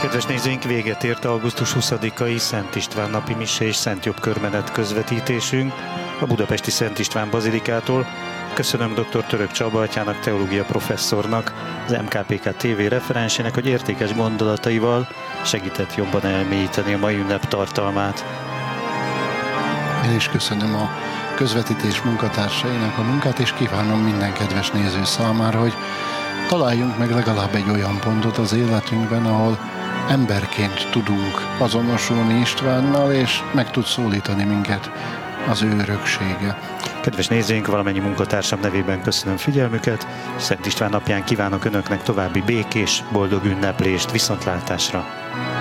Kedves nézőink, véget ért augusztus 20-ai Szent István napi mise és Szent Jobb körmenet közvetítésünk a budapesti Szent István bazilikától. Köszönöm dr. Török Csaba atyának, teológia professzornak, az MKPK TV referensének, hogy értékes gondolataival segített jobban elmélyíteni a mai ünnep tartalmát. Én is köszönöm a közvetítés munkatársainak a munkát, és kívánom minden kedves néző számára, hogy találjunk meg legalább egy olyan pontot az életünkben, ahol emberként tudunk azonosulni Istvánnal, és meg tud szólítani minket az ő öröksége. Kedves nézőink, valamennyi munkatársam nevében köszönöm figyelmüket. Szent István napján kívánok Önöknek további békés, boldog ünneplést, viszontlátásra!